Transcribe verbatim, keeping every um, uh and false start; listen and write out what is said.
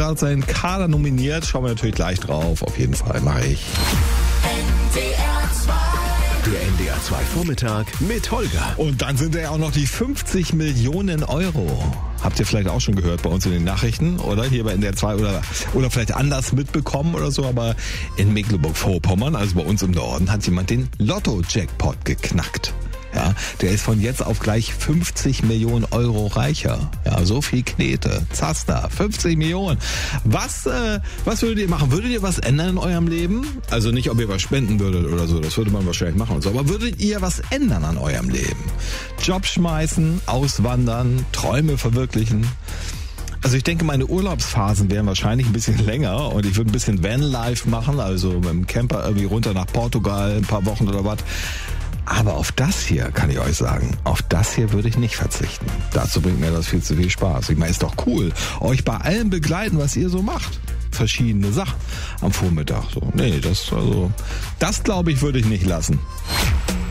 gerade seinen Kader nominiert. Schauen wir natürlich gleich drauf. Auf jeden Fall mache ich. Der N D R zwei Vormittag mit Holger. Und dann sind ja auch noch die fünfzig Millionen Euro. Habt ihr vielleicht auch schon gehört bei uns in den Nachrichten, oder? Hier bei N D R zwei oder, oder vielleicht anders mitbekommen oder so. Aber in Mecklenburg-Vorpommern, also bei uns im Norden, hat jemand den Lotto-Jackpot geknackt. Ja, der ist von jetzt auf gleich fünfzig Millionen Euro reicher. Ja, so viel Knete. Zaster, fünfzig Millionen. Was, äh, was würdet ihr machen? Würdet ihr was ändern in eurem Leben? Also nicht, ob ihr was spenden würdet oder so. Das würde man wahrscheinlich machen und so. Aber würdet ihr was ändern an eurem Leben? Job schmeißen, auswandern, Träume verwirklichen? Also ich denke, meine Urlaubsphasen wären wahrscheinlich ein bisschen länger und ich würde ein bisschen Vanlife machen, also mit dem Camper irgendwie runter nach Portugal, ein paar Wochen oder was. Aber auf das hier, kann ich euch sagen, auf das hier würde ich nicht verzichten. Dazu bringt mir das viel zu viel Spaß. Ich meine, ist doch cool, euch bei allem begleiten, was ihr so macht. Verschiedene Sachen am Vormittag. So, nee, das also, das glaube ich, würde ich nicht lassen.